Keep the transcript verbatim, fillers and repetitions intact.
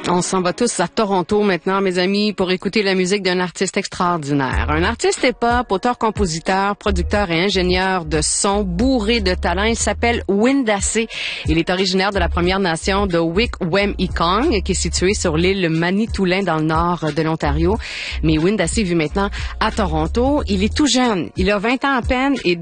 On s'en va tous à Toronto maintenant, mes amis, pour écouter la musique d'un artiste extraordinaire. Un artiste hip-hop, auteur-compositeur, producteur et ingénieur de son, bourré de talent. Il s'appelle Windacé. Il est originaire de la Première Nation de Wikwemikong, qui est située sur l'île Manitoulin dans le nord de l'Ontario. Mais Windacé vit maintenant à Toronto. Il est tout jeune. Il a vingt ans à peine et